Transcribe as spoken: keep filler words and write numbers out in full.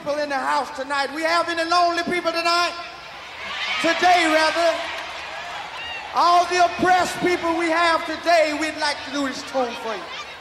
people in the house tonight. We have any lonely people tonight? Today, rather. All the oppressed people we have today, we'd like to do this tune for you.